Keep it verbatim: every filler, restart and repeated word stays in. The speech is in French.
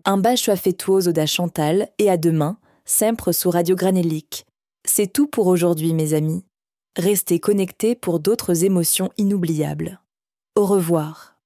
Un bacio affettuoso da Chantal et à demain, sempre su Radio Granellic. C'est tout pour aujourd'hui, mes amis. Restez connectés pour d'autres émotions inoubliables. Au revoir.